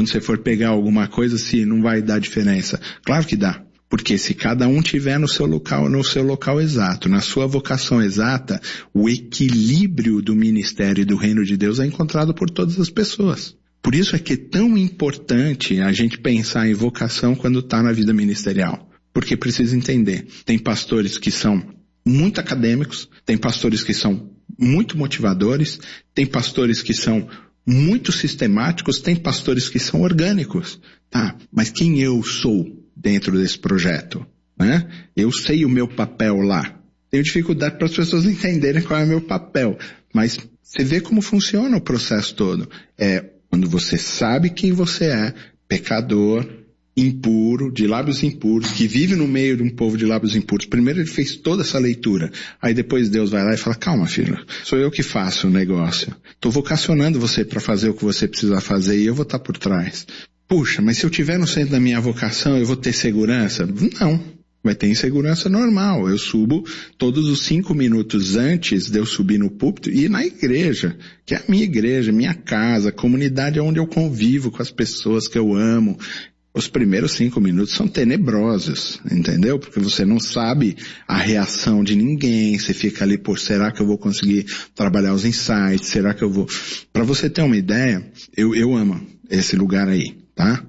quando você for pegar alguma coisa, se não vai dar diferença. Claro que dá. Porque se cada um tiver no seu local exato, na sua vocação exata, o equilíbrio do ministério e do reino de Deus é encontrado por todas as pessoas. Por isso é que é tão importante a gente pensar em vocação quando está na vida ministerial. Porque precisa entender, tem pastores que são muito acadêmicos, tem pastores que são muito motivadores, tem pastores que são muito sistemáticos, tem pastores que são orgânicos. Tá, mas quem eu sou dentro desse projeto, né? Eu sei o meu papel lá. Tenho dificuldade para as pessoas entenderem qual é o meu papel, mas você vê como funciona o processo todo. É quando você sabe quem você é, pecador, impuro, de lábios impuros, que vive no meio de um povo de lábios impuros. Primeiro ele fez toda essa leitura, aí depois Deus vai lá e fala, calma filho, sou eu que faço o negócio. Estou vocacionando você para fazer o que você precisa fazer e eu vou estar por trás. Puxa, mas se eu estiver no centro da minha vocação, eu vou ter segurança? Não, vai ter insegurança normal. Eu subo todos os 5 minutos antes de eu subir no púlpito e ir na igreja, que é a minha igreja, minha casa, a comunidade onde eu convivo com as pessoas que eu amo. Os primeiros 5 minutos são tenebrosos, entendeu? Porque você não sabe a reação de ninguém, você fica ali, pô, será que eu vou conseguir trabalhar os insights? Será que eu vou... Para você ter uma ideia, eu amo esse lugar aí, tá?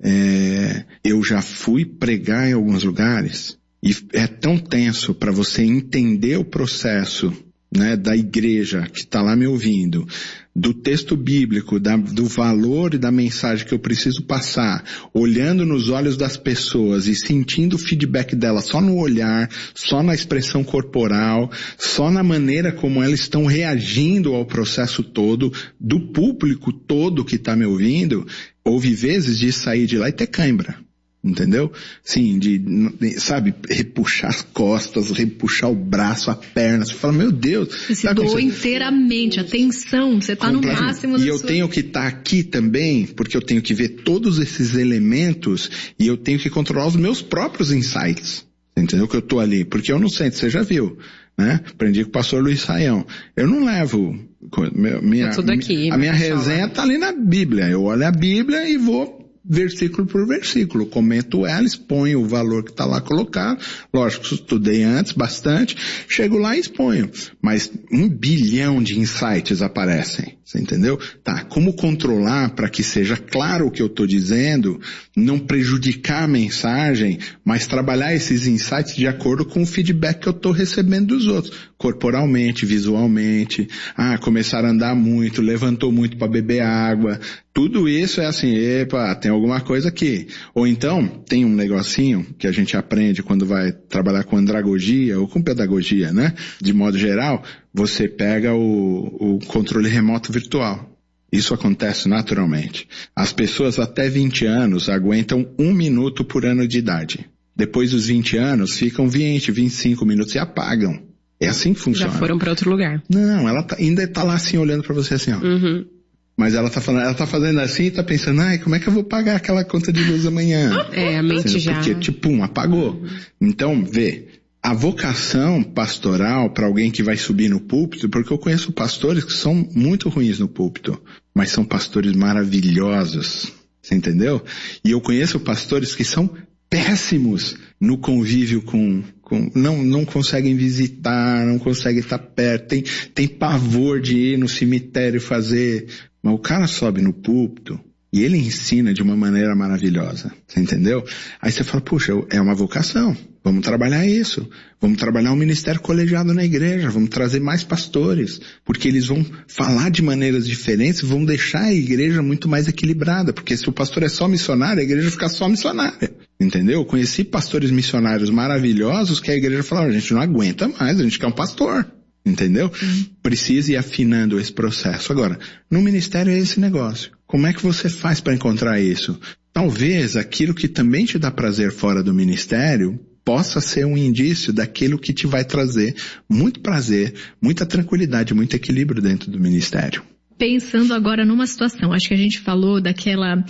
Eu já fui pregar em alguns lugares e é tão tenso para você entender o processo, né, da igreja que está lá me ouvindo, do texto bíblico, do valor e da mensagem que eu preciso passar, olhando nos olhos das pessoas e sentindo o feedback delas só no olhar, só na expressão corporal, só na maneira como elas estão reagindo ao processo todo, do público todo que está me ouvindo. Houve vezes de sair de lá e ter cãibra. Entendeu? Sim, sabe, repuxar as costas, repuxar o braço, a perna, você fala, meu Deus. Você se doou inteiramente, a tensão, você está no máximo. E eu tenho que estar aqui também, porque eu tenho que ver todos esses elementos e eu tenho que controlar os meus próprios insights. Entendeu? Que eu estou ali, porque eu não sento, você já viu, né? Aprendi com o pastor Luiz Saião. Eu não levo, a minha resenha está ali na Bíblia, eu olho a Bíblia e vou versículo por versículo, comento ela, exponho o valor que está lá colocado, lógico, estudei antes bastante, chego lá e exponho, mas 1 bilhão de insights aparecem, você entendeu? Tá, como controlar para que seja claro o que eu estou dizendo, não prejudicar a mensagem, mas trabalhar esses insights de acordo com o feedback que eu estou recebendo dos outros, corporalmente, visualmente, começaram a andar muito, levantou muito para beber água, tudo isso é assim, epa, tem alguma coisa aqui. Ou então, tem um negocinho que a gente aprende quando vai trabalhar com andragogia ou com pedagogia, né? De modo geral, você pega o controle remoto virtual. Isso acontece naturalmente. As pessoas até 20 anos aguentam 1 minuto por ano de idade. Depois dos 20 anos, ficam 20, 25 minutos e apagam. É assim que funciona. Já foram para outro lugar. Não, ela ainda está lá assim, olhando para você assim, ó. Uhum. Mas ela tá fazendo assim e tá pensando, como é que eu vou pagar aquela conta de luz amanhã? A mente já. Porque, apagou. Então, a vocação pastoral para alguém que vai subir no púlpito, porque eu conheço pastores que são muito ruins no púlpito, mas são pastores maravilhosos. Você entendeu? E eu conheço pastores que são péssimos no convívio não conseguem visitar, não conseguem estar perto, tem pavor de ir no cemitério fazer, mas o cara sobe no púlpito e ele ensina de uma maneira maravilhosa, você entendeu? Aí você fala, puxa, é uma vocação, vamos trabalhar isso, vamos trabalhar um ministério colegiado na igreja, vamos trazer mais pastores, porque eles vão falar de maneiras diferentes, vão deixar a igreja muito mais equilibrada, porque se o pastor é só missionário, a igreja fica só missionária. Entendeu? Eu conheci pastores missionários maravilhosos que a igreja falava, a gente não aguenta mais, a gente quer um pastor. Entendeu? Precisa ir afinando esse processo. Agora, no ministério é esse negócio. Como é que você faz para encontrar isso? Talvez aquilo que também te dá prazer fora do ministério possa ser um indício daquilo que te vai trazer muito prazer, muita tranquilidade, muito equilíbrio dentro do ministério. Pensando agora numa situação, acho que a gente falou daquela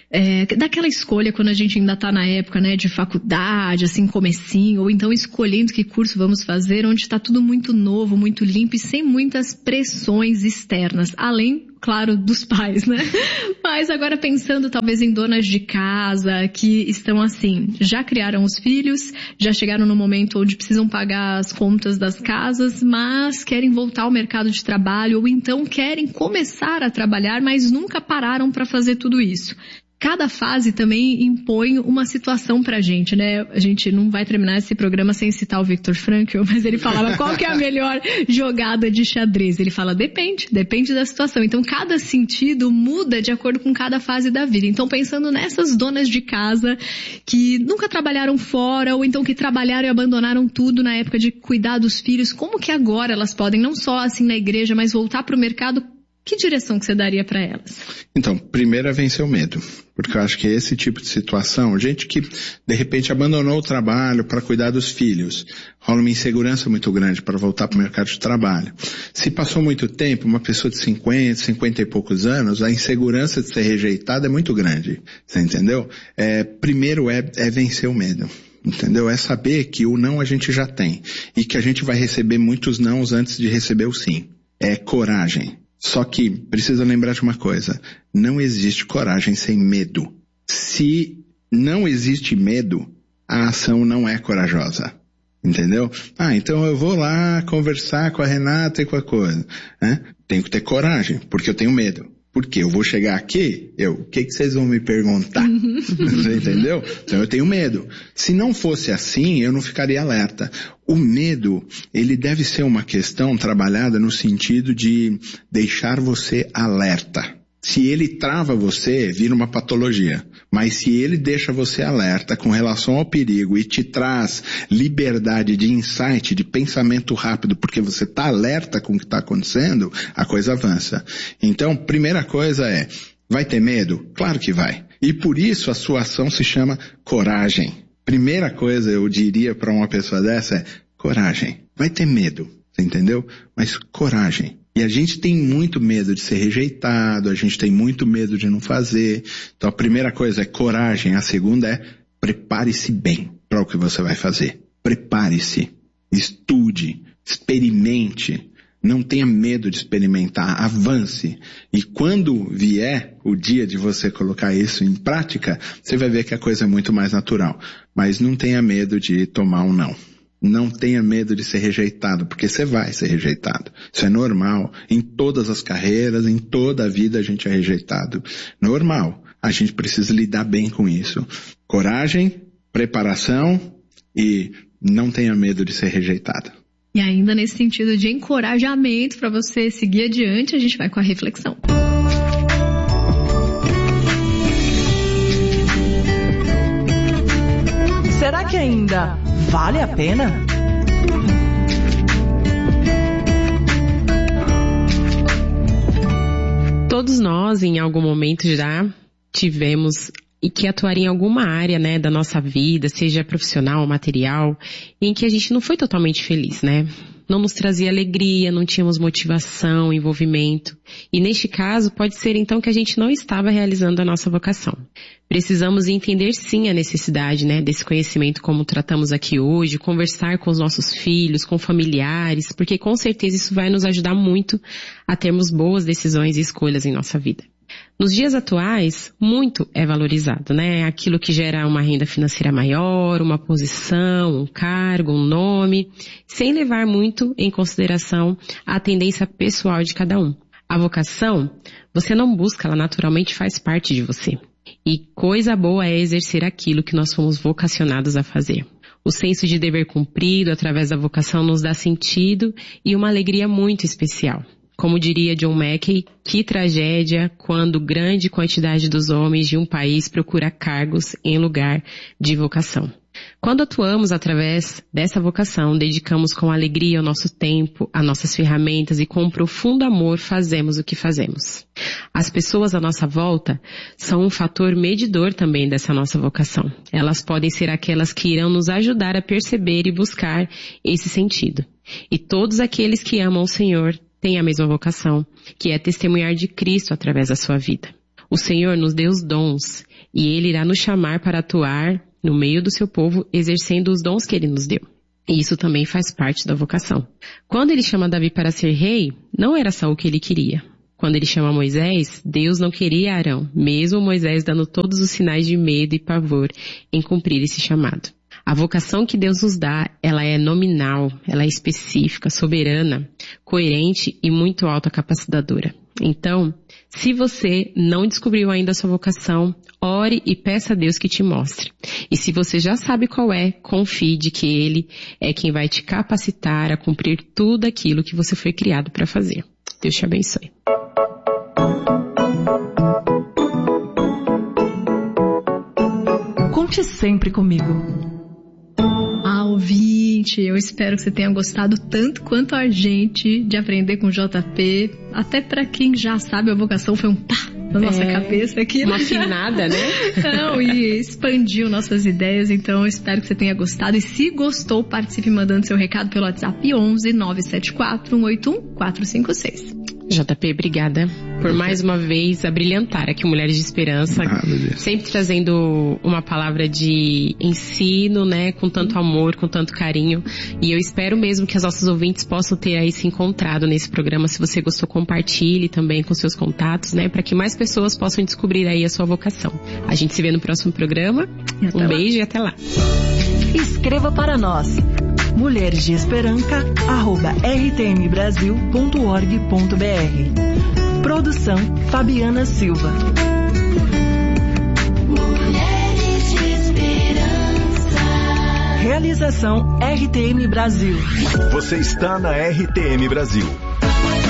escolha quando a gente ainda está na época, né, de faculdade, assim, comecinho, ou então escolhendo que curso vamos fazer, onde está tudo muito novo, muito limpo e sem muitas pressões externas, além, claro, dos pais, né? Mas agora pensando talvez em donas de casa que estão assim, já criaram os filhos, já chegaram no momento onde precisam pagar as contas das casas, mas querem voltar ao mercado de trabalho ou então querem começar a trabalhar, mas nunca pararam para fazer tudo isso. Cada fase também impõe uma situação pra gente, né? A gente não vai terminar esse programa sem citar o Viktor Frankl, mas ele falava qual que é a melhor jogada de xadrez. Ele fala, depende da situação. Então, cada sentido muda de acordo com cada fase da vida. Então, pensando nessas donas de casa que nunca trabalharam fora, ou então que trabalharam e abandonaram tudo na época de cuidar dos filhos, como que agora elas podem, não só assim na igreja, mas voltar pro mercado? Que direção que você daria para elas? Então, primeiro é vencer o medo, porque eu acho que esse tipo de situação, gente que de repente abandonou o trabalho para cuidar dos filhos, rola uma insegurança muito grande para voltar para o mercado de trabalho. Se passou muito tempo, uma pessoa de 50 e poucos anos, a insegurança de ser rejeitada é muito grande, você entendeu? Primeiro é vencer o medo. Entendeu? É saber que o não a gente já tem e que a gente vai receber muitos nãos antes de receber o sim. É coragem. Só que precisa lembrar de uma coisa, não existe coragem sem medo. Se não existe medo, a ação não é corajosa. Entendeu? Então eu vou lá conversar com a Renata e com a coisa. Né? Tenho que ter coragem, porque eu tenho medo. Porque eu vou chegar aqui, o que vocês vão me perguntar? Você entendeu? Então eu tenho medo. Se não fosse assim, eu não ficaria alerta. O medo, ele deve ser uma questão trabalhada no sentido de deixar você alerta. Se ele trava você, vira uma patologia. Mas se ele deixa você alerta com relação ao perigo e te traz liberdade de insight, de pensamento rápido, porque você está alerta com o que está acontecendo, a coisa avança. Então, primeira coisa vai ter medo? Claro que vai. E por isso a sua ação se chama coragem. Primeira coisa eu diria para uma pessoa dessa é coragem. Vai ter medo, você entendeu? Mas coragem. E a gente tem muito medo de ser rejeitado, a gente tem muito medo de não fazer. Então a primeira coisa é coragem, a segunda é prepare-se bem para o que você vai fazer. Prepare-se, estude, experimente, não tenha medo de experimentar, avance. E quando vier o dia de você colocar isso em prática, você vai ver que a coisa é muito mais natural. Mas não tenha medo de tomar um não. Não tenha medo de ser rejeitado, porque você vai ser rejeitado. Isso é normal. Em todas as carreiras, em toda a vida a gente é rejeitado. Normal. A gente precisa lidar bem com isso. Coragem, preparação e não tenha medo de ser rejeitado. E ainda nesse sentido de encorajamento para você seguir adiante, a gente vai com a reflexão. Será que ainda vale a pena? Todos nós, em algum momento, já tivemos e que atuaria em alguma área, né, da nossa vida, seja profissional ou material, em que a gente não foi totalmente feliz, né? Não nos trazia alegria, não tínhamos motivação, envolvimento. E neste caso, pode ser então que a gente não estava realizando a nossa vocação. Precisamos entender sim a necessidade, né, desse conhecimento como tratamos aqui hoje, conversar com os nossos filhos, com familiares, porque com certeza isso vai nos ajudar muito a termos boas decisões e escolhas em nossa vida. Nos dias atuais, muito é valorizado, né? Aquilo que gera uma renda financeira maior, uma posição, um cargo, um nome, sem levar muito em consideração a tendência pessoal de cada um. A vocação, você não busca, ela naturalmente faz parte de você. E coisa boa é exercer aquilo que nós fomos vocacionados a fazer. O senso de dever cumprido através da vocação nos dá sentido e uma alegria muito especial. Como diria John Mackey, que tragédia quando grande quantidade dos homens de um país procura cargos em lugar de vocação. Quando atuamos através dessa vocação, dedicamos com alegria o nosso tempo, as nossas ferramentas e com profundo amor fazemos o que fazemos. As pessoas à nossa volta são um fator medidor também dessa nossa vocação. Elas podem ser aquelas que irão nos ajudar a perceber e buscar esse sentido. E todos aqueles que amam o Senhor têm a mesma vocação, que é testemunhar de Cristo através da sua vida. O Senhor nos deu os dons e Ele irá nos chamar para atuar no meio do seu povo, exercendo os dons que Ele nos deu. E isso também faz parte da vocação. Quando Ele chama Davi para ser rei, não era só o que Ele queria. Quando ele chama Moisés, Deus não queria Arão, mesmo Moisés dando todos os sinais de medo e pavor em cumprir esse chamado. A vocação que Deus nos dá, ela é nominal, ela é específica, soberana, coerente e muito autocapacitadora. Então, se você não descobriu ainda a sua vocação, ore e peça a Deus que te mostre. E se você já sabe qual é, confie de que Ele é quem vai te capacitar a cumprir tudo aquilo que você foi criado para fazer. Deus te abençoe. Conte sempre comigo. Ouvinte, eu espero que você tenha gostado tanto quanto a gente de aprender com o JP. Até pra quem já sabe, a vocação foi um pá na nossa cabeça aqui. Uma afinada, né? Não, e expandiu nossas ideias. Então, eu espero que você tenha gostado. E se gostou, participe mandando seu recado pelo WhatsApp 11 974 181 456. JP, obrigada por mais uma vez abrilhantar aqui Mulheres de Esperança, sempre trazendo uma palavra de ensino, né, com tanto amor, com tanto carinho, e eu espero mesmo que as nossas ouvintes possam ter aí se encontrado nesse programa. Se você gostou, compartilhe também com seus contatos, né, para que mais pessoas possam descobrir aí a sua vocação. A gente se vê no próximo programa. Um beijo e até lá. Escreva para nós mulheresdeesperanca@rtmbrasil.org.br. Produção Fabiana Silva. Mulheres de Esperança. Realização RTM Brasil. Você está na RTM Brasil.